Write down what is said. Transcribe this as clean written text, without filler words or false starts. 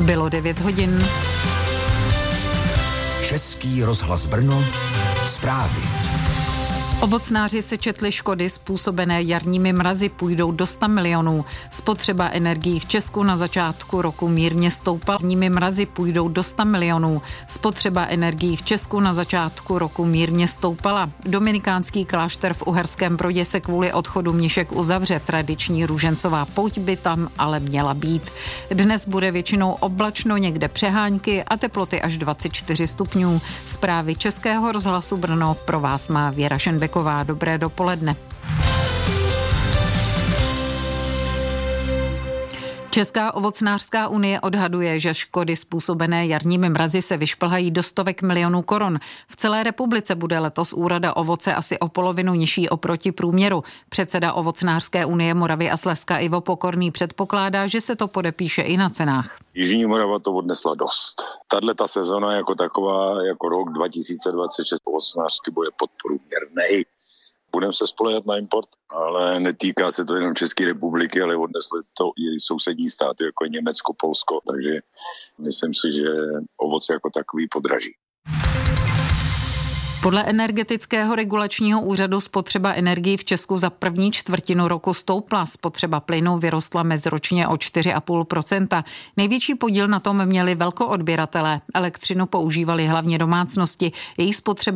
Bylo 9 hodin. Český rozhlas Brno, zprávy. Ovocnáři sečetli škody způsobené jarními mrazy, půjdou do 100 milionů. Spotřeba energií v Česku na začátku roku mírně stoupala. Jarními mrazy půjdou do 100 milionů. Spotřeba energií v Česku na začátku roku mírně stoupala. Dominikánský klášter v Uherském Brodě se kvůli odchodu mnišek uzavře. Tradiční růžencová pouť by tam ale měla být. Dnes bude většinou oblačno, někde přehánky a teploty až 24 stupňů. Zprávy Českého rozhlasu Brno pro vás má Věra Šenbeková. Dobré dopoledne. Česká ovocnářská unie odhaduje, že škody způsobené jarními mrazy se vyšplhají do stovek milionů korun. V celé republice bude letos úroda ovoce asi o polovinu nižší oproti průměru. Předseda ovocnářské unie Moravy a Slezska Ivo Pokorný předpokládá, že se to podepíše i na cenách. Jižní Morava to odnesla dost. Tato sezona jako taková, jako rok 2026 ovocnářsky bude podprůměrnej. Budeme se spoléhat na import, ale netýká se to jenom České republiky, ale odnesly to i sousední státy, jako Německo, Polsko, takže myslím si, že ovoce jako takový podraží. Podle Energetického regulačního úřadu spotřeba energií v Česku za první čtvrtinu roku stoupla. Spotřeba plynu vyrostla meziročně o 4,5%. Největší podíl na tom měli velkoodběratelé. Elektřinu používali hlavně domácnosti. Její spotřeba